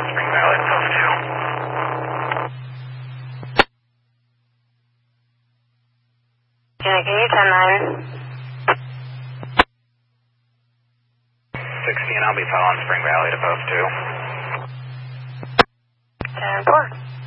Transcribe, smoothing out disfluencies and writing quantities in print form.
Spring Valley to post 2. Can you 10-9? 16, I'll be following Spring Valley to post 2. 10-4.